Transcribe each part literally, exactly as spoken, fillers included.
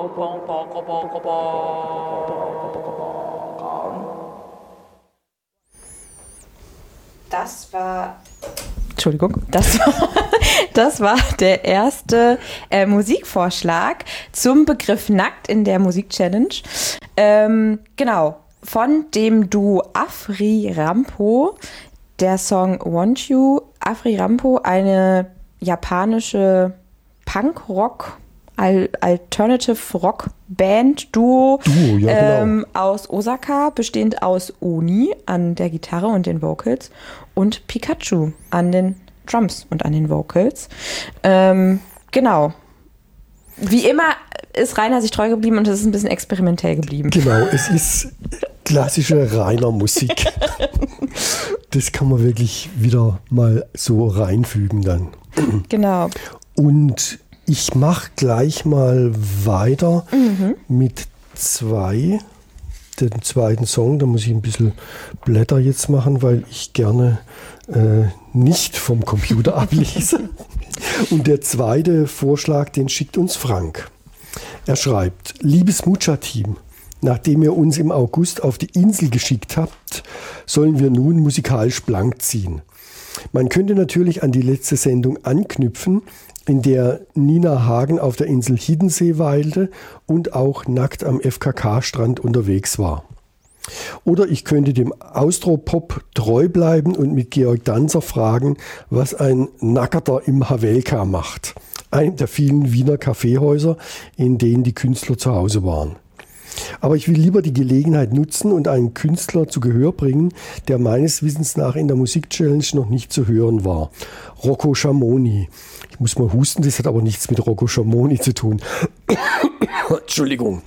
Das war... Entschuldigung, das war, das war der erste äh, Musikvorschlag zum Begriff Nackt in der Musik-Challenge. Ähm, genau, von dem Duo Afri Rampo, der Song Want You. Afri Rampo, eine japanische Punk-Rock- Al- Alternative Rock Band Duo, Duo ja, ähm, genau. aus Osaka, bestehend aus Oni an der Gitarre und den Vocals und Pikachu an den Drums und an den Vocals. Ähm, genau. Wie immer ist Rainer sich treu geblieben und es ist ein bisschen experimentell geblieben. Genau, es ist klassische Rainer Musik. Das kann man wirklich wieder mal so reinfügen dann. Genau. Und ich mache gleich mal weiter Mhm. mit zwei, den zweiten Song. Da muss ich ein bisschen Blätter jetzt machen, weil ich gerne äh, nicht vom Computer ablese. Und der zweite Vorschlag, den schickt uns Frank. Er schreibt: Liebes Mucha-Team, nachdem ihr uns im August auf die Insel geschickt habt, sollen wir nun musikalisch blank ziehen. Man könnte natürlich an die letzte Sendung anknüpfen, in der Nina Hagen auf der Insel Hiddensee weilte und auch nackt am F K K-Strand unterwegs war. Oder ich könnte dem Austropop treu bleiben und mit Georg Danzer fragen, was ein Nackerter im Havelka macht. Einem der vielen Wiener Kaffeehäuser, in denen die Künstler zu Hause waren. Aber ich will lieber die Gelegenheit nutzen und einen Künstler zu Gehör bringen, der meines Wissens nach in der Musik-Challenge noch nicht zu hören war. Rocco Schamoni. Ich muss mal husten, das hat aber nichts mit Rocco Schamoni zu tun. Entschuldigung.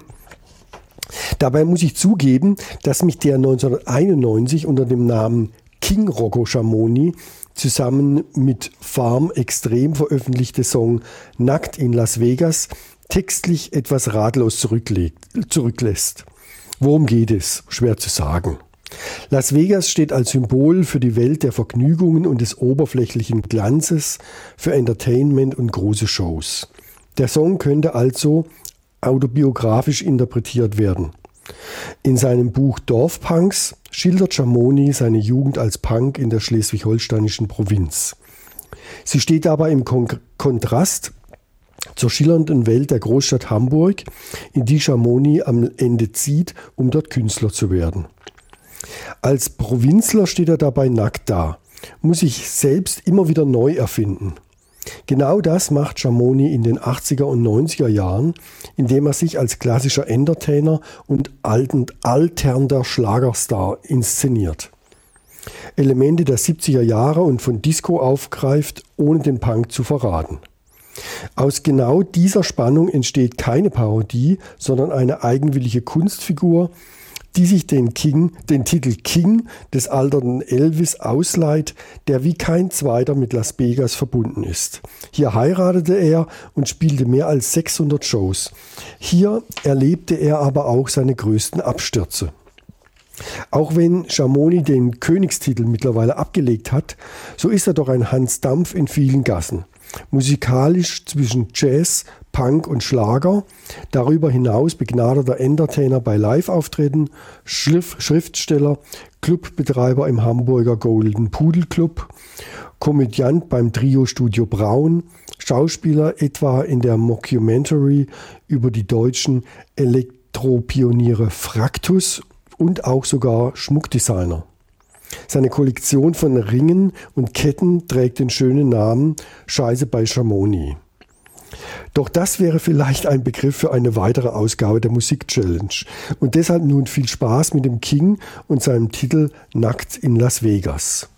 Dabei muss ich zugeben, dass mich der neunzehnhunderteinundneunzig unter dem Namen King Rocco Schamoni zusammen mit Farm Extrem veröffentlichte Song Nackt in Las Vegas textlich etwas ratlos zurücklegt, zurücklässt. Worum geht es? Schwer zu sagen. Las Vegas steht als Symbol für die Welt der Vergnügungen und des oberflächlichen Glanzes, für Entertainment und große Shows. Der Song könnte also autobiografisch interpretiert werden. In seinem Buch Dorfpunks schildert Schamoni seine Jugend als Punk in der schleswig-holsteinischen Provinz. Sie steht dabei im Kon- Kontrast zur schillernden Welt der Großstadt Hamburg, in die Schamoni am Ende zieht, um dort Künstler zu werden. Als Provinzler steht er dabei nackt da, muss sich selbst immer wieder neu erfinden. Genau das macht Schamoni in den achtziger und neunziger Jahren, indem er sich als klassischer Entertainer und alternder Schlagerstar inszeniert. Elemente der siebziger Jahre und von Disco aufgreift, ohne den Punk zu verraten. Aus genau dieser Spannung entsteht keine Parodie, sondern eine eigenwillige Kunstfigur, die sich den King, den Titel King des alternden Elvis ausleiht, der wie kein zweiter mit Las Vegas verbunden ist. Hier heiratete er und spielte mehr als sechshundert Shows. Hier erlebte er aber auch seine größten Abstürze. Auch wenn Schamoni den Königstitel mittlerweile abgelegt hat, so ist er doch ein Hans Dampf in vielen Gassen. Musikalisch zwischen Jazz, Punk und Schlager, darüber hinaus begnadeter Entertainer bei Live-Auftritten, Schrift, Schriftsteller, Clubbetreiber im Hamburger Golden Pudel Club, Komödiant beim Trio Studio Braun, Schauspieler etwa in der Mockumentary über die deutschen Elektropioniere Fraktus und auch sogar Schmuckdesigner. Seine Kollektion von Ringen und Ketten trägt den schönen Namen Scheiße bei Schamoni. Doch das wäre vielleicht ein Begriff für eine weitere Ausgabe der Musik-Challenge. Und deshalb nun viel Spaß mit dem King und seinem Titel Nackt in Las Vegas.